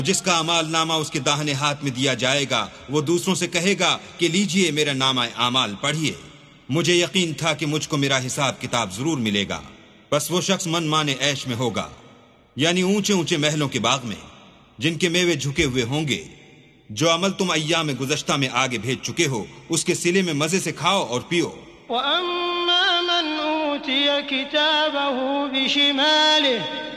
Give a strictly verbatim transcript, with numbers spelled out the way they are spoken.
जिसका अमाल नामा उसके दाहिने हाथ में दिया जाएगा वो दूसरों से कहेगा कि लीजिए मेरा नामा अमाल पढ़िए, मुझे यकीन था कि मुझको मेरा हिसाब किताब जरूर मिलेगा। बस वो शख्स मन माने ऐश में होगा, यानी ऊंचे ऊंचे महलों के बाग में जिनके मेवे झुके हुए होंगे। जो अमल तुम अय्याम में गुज़श्ता में आगे भेज चुके हो उसके सिले में मजे से खाओ और पियो। वअम्मा मन ऊतिय किताबहु बिशिमालिह